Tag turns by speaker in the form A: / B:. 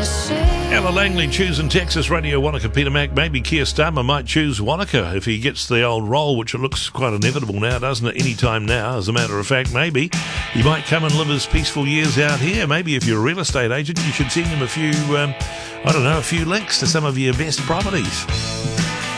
A: Ella Langley choosing Texas Radio Wanaka. Peter Mac, maybe Keir Starmer might choose Wanaka if he gets the old role, which it looks quite inevitable now, doesn't it? Any time now, as a matter of fact, maybe he might come and live his peaceful years out here. Maybe if you're a real estate agent, you should send him a few links to some of your best properties.